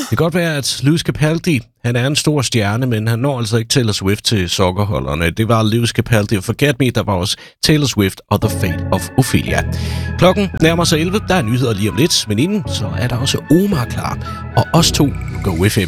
kan godt være, at Lewis Capaldi, han er en stor stjerne, men han når altså ikke Taylor Swift til sokkerholderne. Det var Lewis Capaldi og Forget Me, der var også Taylor Swift og The Fate of Ophelia. Klokken nærmer sig 11, der er nyheder lige om lidt, men inden så er der også Omar klar, og os to på Go FM.